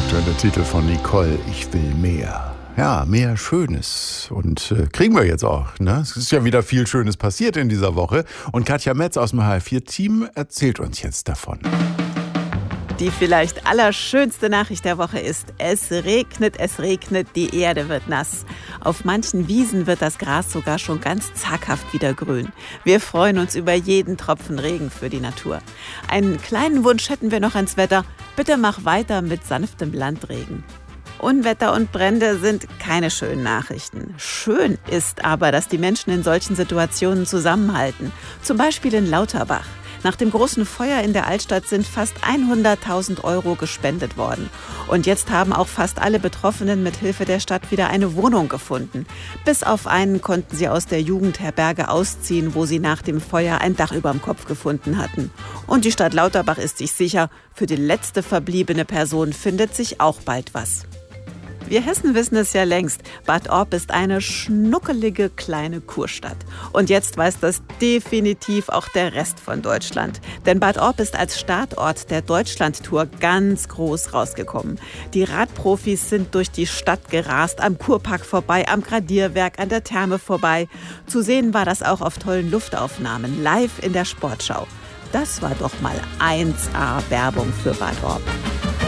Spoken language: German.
Schöner Titel von Nicole, ich will mehr. Ja, mehr Schönes. Und kriegen wir jetzt auch. Ne? Es ist ja wieder viel Schönes passiert in dieser Woche. Und Katja Metz aus dem HR4-Team erzählt uns jetzt davon. Die vielleicht allerschönste Nachricht der Woche ist, es regnet, die Erde wird nass. Auf manchen Wiesen wird das Gras sogar schon ganz zaghaft wieder grün. Wir freuen uns über jeden Tropfen Regen für die Natur. Einen kleinen Wunsch hätten wir noch ans Wetter. Bitte mach weiter mit sanftem Landregen. Unwetter und Brände sind keine schönen Nachrichten. Schön ist aber, dass die Menschen in solchen Situationen zusammenhalten. Zum Beispiel in Lauterbach. Nach dem großen Feuer in der Altstadt sind fast 100.000 € gespendet worden. Und jetzt haben auch fast alle Betroffenen mit Hilfe der Stadt wieder eine Wohnung gefunden. Bis auf einen konnten sie aus der Jugendherberge ausziehen, wo sie nach dem Feuer ein Dach überm Kopf gefunden hatten. Und die Stadt Lauterbach ist sich sicher, für die letzte verbliebene Person findet sich auch bald was. Wir Hessen wissen es ja längst, Bad Orb ist eine schnuckelige kleine Kurstadt. Und jetzt weiß das definitiv auch der Rest von Deutschland. Denn Bad Orb ist als Startort der Deutschlandtour ganz groß rausgekommen. Die Radprofis sind durch die Stadt gerast, am Kurpark vorbei, am Gradierwerk, an der Therme vorbei. Zu sehen war das auch auf tollen Luftaufnahmen, live in der Sportschau. Das war doch mal 1A Werbung für Bad Orb.